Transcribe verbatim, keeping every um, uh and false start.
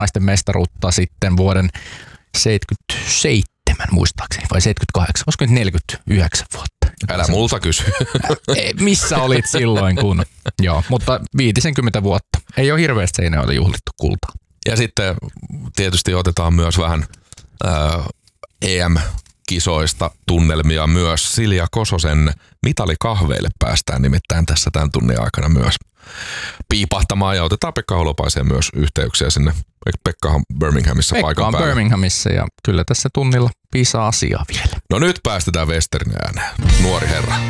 naisten mestaruutta sitten vuoden seitsemänkymmentäseitsemän muistaakseni, vai seitsemänkymmentäkahdeksan, olisiko nyt neljäkymmentäyhdeksän vuotta. Älä multa kysy. Missä olit silloin kun? Joo, mutta viisikymmentä vuotta. Ei ole hirveästi Seinäjoella juhlittu kultaa. Ja sitten tietysti otetaan myös vähän ää, E M-kisoista tunnelmia myös. Silja Kososen mitalikahveille päästään nimittäin tässä tämän tunnin aikana myös piipahtamaan ja otetaan Pekka Holopaiseen myös yhteyksiä sinne. Pekkahan Birminghamissa Pekka paikan on päällä. Birminghamissa ja kyllä tässä tunnilla piisaa asiaa vielä. No nyt päästetään Western ääneen. Nuori herra.